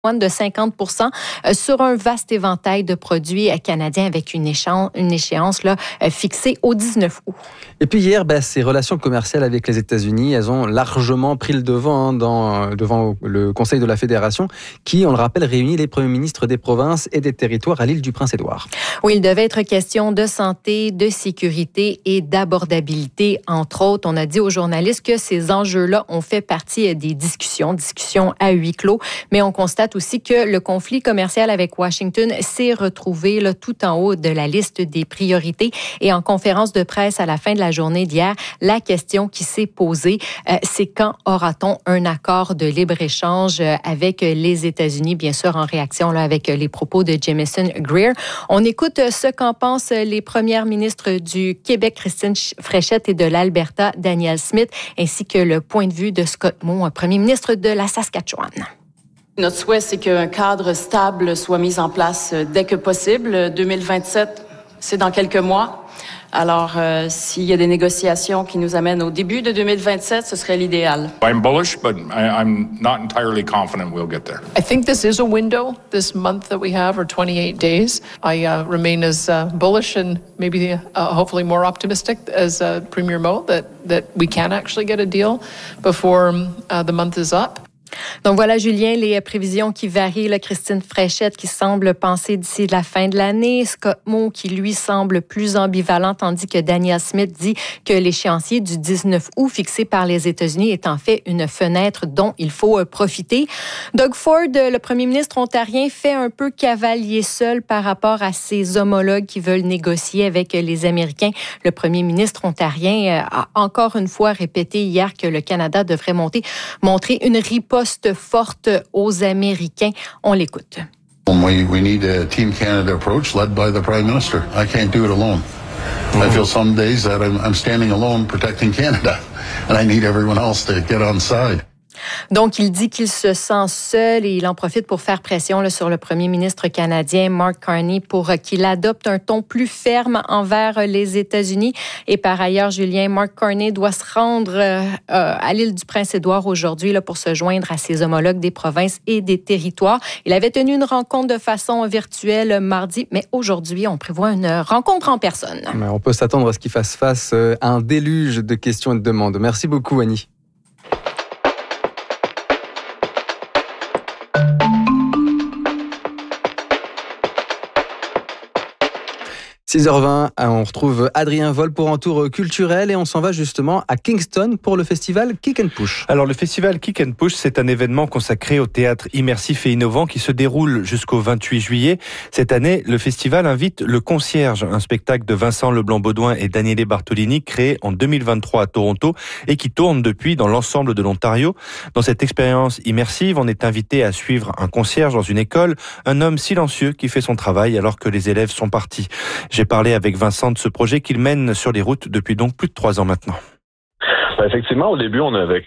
de 50% sur un vaste éventail de produits canadiens avec une échéance là, fixée au 19 août. Et puis hier, ces relations commerciales avec les États-Unis, elles ont largement pris le devant devant le Conseil de la Fédération qui, on le rappelle, réunit les premiers ministres des provinces et des territoires à l'île du Prince-Édouard. Oui, il devait être question de santé, de sécurité et d'abordabilité, entre autres. On a dit aux journalistes que ces enjeux-là ont fait partie des discussions à huis clos, mais on constate aussi que le conflit commercial avec Washington s'est retrouvé là, tout en haut de la liste des priorités. Et en conférence de presse à la fin de la journée d'hier, la question qui s'est posée, c'est quand aura-t-on un accord de libre-échange avec les États-Unis, bien sûr en réaction là, avec les propos de Jamieson Greer. On écoute ce qu'en pensent les premières ministres du Québec, Christine Fréchette, et de l'Alberta, Danielle Smith, ainsi que le point de vue de Scott Moe, premier ministre de la Saskatchewan. Notre souhait, c'est qu'un cadre stable soit mis en place dès que possible. 2027, c'est dans quelques mois. Alors, s'il y a des négociations qui nous amènent au début de 2027, ce serait l'idéal. I'm bullish, but I'm not entirely confident we'll get there. I think this is a window, this month that we have, or 28 days. I remain as bullish and maybe hopefully more optimistic as Premier Moe that we can actually get a deal before the month is up. Donc voilà, Julien, les prévisions qui varient. Là, Christine Fréchette qui semble penser d'ici la fin de l'année. Scott Moe qui, lui, semble plus ambivalent, tandis que Danielle Smith dit que l'échéancier du 19 août fixé par les États-Unis est en fait une fenêtre dont il faut profiter. Doug Ford, le premier ministre ontarien, fait un peu cavalier seul par rapport à ses homologues qui veulent négocier avec les Américains. Le premier ministre ontarien a encore une fois répété hier que le Canada devrait montrer une riposte forte aux Américains. On l'écoute. We need a Team Canada approach led by the Prime Minister. I can't do it alone. I feel some days that I'm standing alone protecting Canada, and I need everyone else to get on side. Donc, il dit qu'il se sent seul et il en profite pour faire pression là, sur le premier ministre canadien, Mark Carney, pour qu'il adopte un ton plus ferme envers les États-Unis. Et par ailleurs, Julien, Mark Carney doit se rendre à l'île du Prince-Édouard aujourd'hui là, pour se joindre à ses homologues des provinces et des territoires. Il avait tenu une rencontre de façon virtuelle mardi, mais aujourd'hui, on prévoit une rencontre en personne. Mais on peut s'attendre à ce qu'il fasse face à un déluge de questions et de demandes. Merci beaucoup, Annie. 6h20, on retrouve Adrien Vol pour un tour culturel et on s'en va justement à Kingston pour le festival Kick and Push. Alors le festival Kick and Push, c'est un événement consacré au théâtre immersif et innovant qui se déroule jusqu'au 28 juillet. Cette année, le festival invite Le Concierge, un spectacle de Vincent Leblanc-Baudouin et Daniele Bartolini créé en 2023 à Toronto et qui tourne depuis dans l'ensemble de l'Ontario. Dans cette expérience immersive, on est invité à suivre un concierge dans une école, un homme silencieux qui fait son travail alors que les élèves sont partis. J'ai parlé avec Vincent de ce projet qu'il mène sur les routes depuis donc plus de 3 ans maintenant. Effectivement, au début, on avait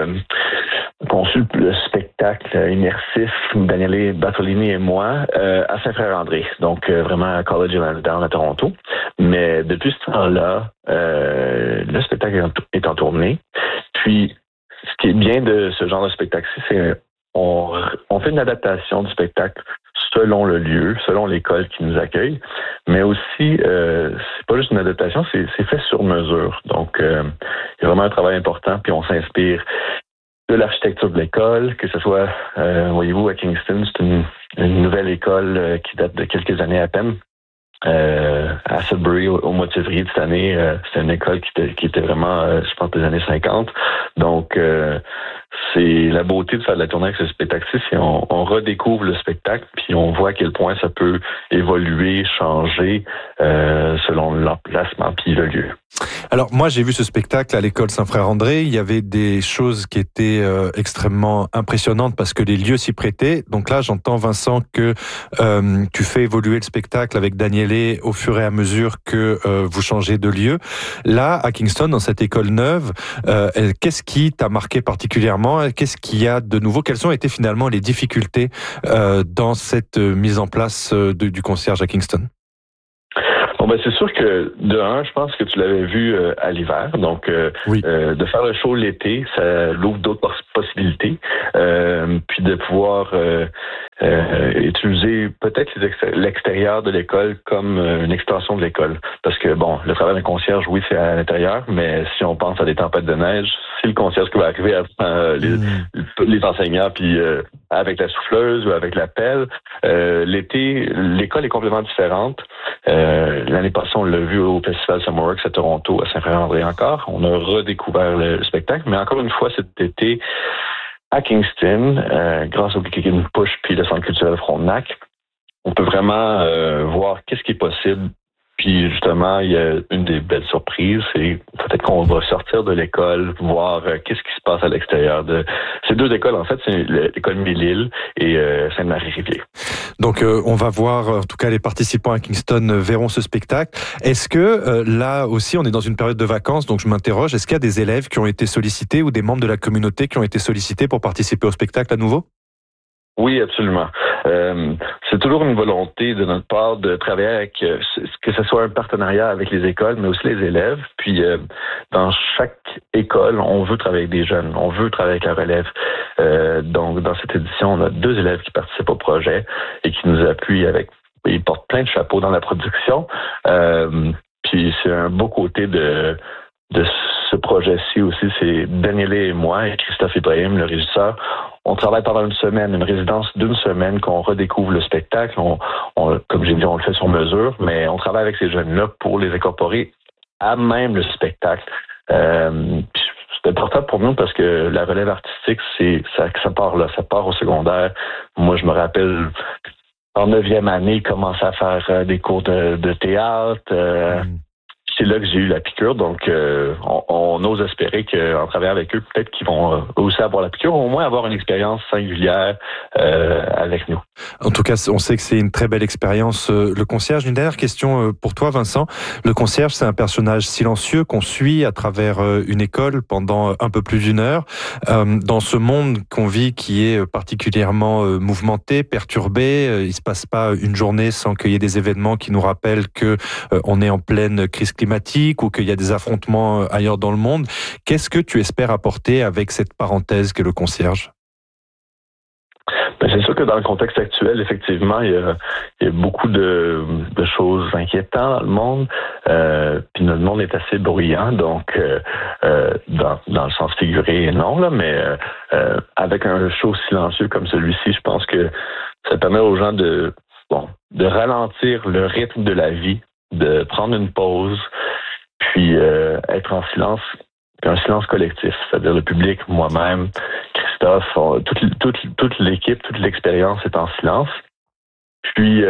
conçu le spectacle immersif, Daniele Bartolini et moi, à Saint-Frère-André, donc vraiment à College of Lansdowne à Toronto. Mais depuis ce temps-là, le spectacle est en tournée. Puis, ce qui est bien de ce genre de spectacle-ci, c'est on fait une adaptation du spectacle selon le lieu, selon l'école qui nous accueille, mais aussi, c'est pas juste une adaptation, c'est fait sur mesure. Donc, il y a vraiment un travail important, puis on s'inspire de l'architecture de l'école, que ce soit, voyez-vous, à Kingston, c'est une nouvelle école qui date de quelques années à peine. À Sudbury, au mois de février de cette année, c'est une école qui était vraiment, je pense, des années 50. Donc, c'est la beauté de faire de la tournée avec ce spectacle-ci, c'est on redécouvre le spectacle, puis on voit à quel point ça peut évoluer, changer selon l'emplacement puis le lieu. Alors moi j'ai vu ce spectacle à l'école Saint-Frère-André, il y avait des choses qui étaient extrêmement impressionnantes parce que les lieux s'y prêtaient. Donc là j'entends Vincent que tu fais évoluer le spectacle avec Daniele au fur et à mesure que vous changez de lieu. Là à Kingston, dans cette école neuve, qu'est-ce qui t'a marqué particulièrement? Qu'est-ce qu'il y a de nouveau? Quelles ont été finalement les difficultés dans cette mise en place du concierge à Kingston? Bon, ben, c'est sûr que, je pense que tu l'avais vu à l'hiver. Donc, Oui. De faire le show l'été, ça l'ouvre d'autres possibilités. Puis de pouvoir utiliser peut-être l'extérieur de l'école comme une extension de l'école. Parce que, bon, le travail d'un concierge, oui, c'est à l'intérieur, mais si on pense à des tempêtes de neige, c'est le concierge qui va arriver avant les enseignants, puis avec la souffleuse ou avec la pelle. L'été, l'école est complètement différente. L'année passée, on l'a vu au Festival Summerworks à Toronto, à Saint-Frère-André encore. On a redécouvert le spectacle, mais encore une fois, cet été, à Kingston, grâce au Kick and Push puis le Centre culturel Frontenac, on peut vraiment voir qu'est-ce qui est possible. Puis justement, il y a une des belles surprises, c'est peut-être qu'on va sortir de l'école, voir qu'est-ce qui se passe à l'extérieur de ces deux écoles. En fait, c'est l'école Mille-Îles et Sainte-Marie-Rivier. Donc on va voir, en tout cas les participants à Kingston verront ce spectacle. Est-ce que là aussi, on est dans une période de vacances, donc je m'interroge, est-ce qu'il y a des élèves qui ont été sollicités ou des membres de la communauté qui ont été sollicités pour participer au spectacle à nouveau? Oui, absolument. C'est toujours une volonté de notre part de travailler avec, que ce soit un partenariat avec les écoles, mais aussi les élèves. Puis, dans chaque école, on veut travailler avec des jeunes, on veut travailler avec la relève. Donc, dans cette édition, on a 2 élèves qui participent au projet et qui nous appuient ils portent plein de chapeaux dans la production. Puis, c'est un beau côté de ce projet-ci aussi, c'est Daniele et moi et Christophe Ibrahim, le régisseur. On travaille pendant une résidence d'1 semaine qu'on redécouvre le spectacle. Comme j'ai dit, on le fait sur mesure, mais on travaille avec ces jeunes-là pour les incorporer à même le spectacle. C'est important pour nous parce que la relève artistique, ça part là, ça part au secondaire. Moi, je me rappelle, en 9e année, ils commençaient à faire des cours de théâtre. C'est là que j'ai eu la piqûre, donc on ose espérer qu'en travaillant avec eux, peut-être qu'ils vont aussi avoir la piqûre, au moins avoir une expérience singulière avec nous. En tout cas, on sait que c'est une très belle expérience. Le concierge, une dernière question pour toi, Vincent. Le concierge, c'est un personnage silencieux qu'on suit à travers une école pendant un peu plus d'1 heure. Dans ce monde qu'on vit qui est particulièrement mouvementé, perturbé, il se passe pas une journée sans qu'il y ait des événements qui nous rappellent que on est en pleine crise climatique ou qu'il y a des affrontements ailleurs dans le monde. Qu'est-ce que tu espères apporter avec cette parenthèse qu'est le concierge? C'est sûr que dans le contexte actuel, effectivement, il y a beaucoup de choses inquiétantes dans le monde. Puis notre monde est assez bruyant, donc dans le sens figuré, non, là, mais avec un show silencieux comme celui-ci, je pense que ça permet aux gens de ralentir le rythme de la vie, de prendre une pause, puis être en silence, un silence collectif, c'est-à-dire le public, moi-même, Christophe, toute l'équipe, toute l'expérience est en silence. Puis,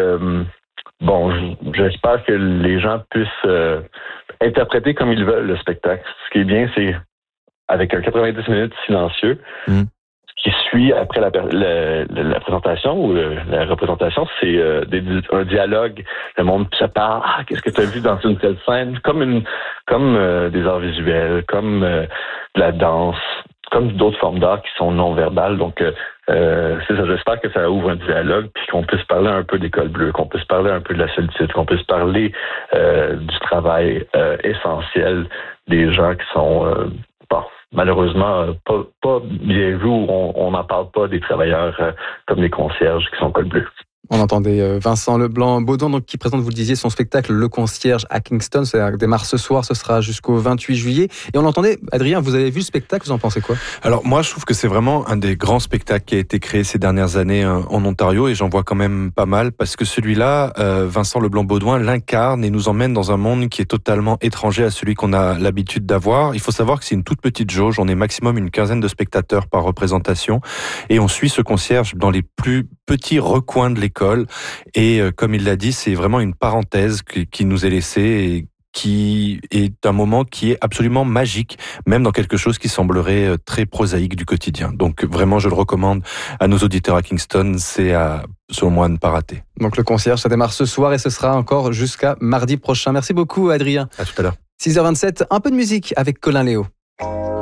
j'espère que les gens puissent interpréter comme ils veulent le spectacle. Ce qui est bien, c'est avec un 90 minutes silencieux, qui suit après la présentation ou la représentation, c'est un dialogue. Le monde se parle. Ah, qu'est-ce que tu as vu dans une telle scène? Comme des arts visuels, comme de la danse, comme d'autres formes d'art qui sont non-verbales. Donc, c'est ça. J'espère que ça ouvre un dialogue, puis qu'on puisse parler un peu d'école bleue, qu'on puisse parler un peu de la solitude, qu'on puisse parler du travail essentiel des gens qui sont malheureusement pas bien vu, où on n'en parle pas des travailleurs comme les concierges qui sont col bleu. On entendait Vincent Leblanc-Baudouin, donc, qui présente, vous le disiez, son spectacle Le Concierge à Kingston. Ça démarre ce soir, ce sera jusqu'au 28 juillet. Et on l'entendait, Adrien, vous avez vu le spectacle, vous en pensez quoi? Alors moi, je trouve que c'est vraiment un des grands spectacles qui a été créé ces dernières années en Ontario, et j'en vois quand même pas mal, parce que celui-là, Vincent Leblanc-Baudouin l'incarne et nous emmène dans un monde qui est totalement étranger à celui qu'on a l'habitude d'avoir. Il faut savoir que c'est une toute petite jauge, on est maximum une quinzaine de spectateurs par représentation, et on suit ce concierge dans les plus petits recoins de l'école. Et comme il l'a dit, c'est vraiment une parenthèse qui nous est laissée et qui est un moment qui est absolument magique, même dans quelque chose qui semblerait très prosaïque du quotidien. Donc vraiment, je le recommande à nos auditeurs à Kingston, c'est selon moi à ne pas rater. Donc le concierge, ça démarre ce soir et ce sera encore jusqu'à mardi prochain. Merci beaucoup Adrien. À tout à l'heure. 6h27, un peu de musique avec Colin Léo.